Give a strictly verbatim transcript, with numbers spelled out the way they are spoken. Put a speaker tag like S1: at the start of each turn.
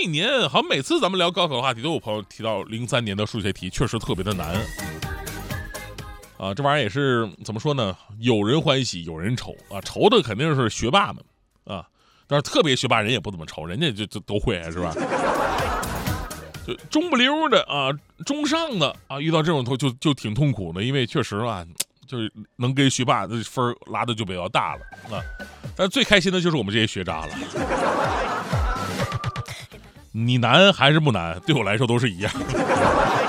S1: 那年好像每次咱们聊高考的话题，都有朋友提到零三年的数学题确实特别的难。啊，这玩意儿也是怎么说呢？有人欢喜，有人愁啊。愁的肯定是学霸们啊，但是特别学霸人也不怎么愁，人家就就都会是吧？就中不溜的啊，中上的啊，遇到这种头就就挺痛苦的，因为确实啊，就是能跟学霸的分拉的就比较大了啊。但最开心的就是我们这些学渣了。你难还是不难，对我来说都是一样。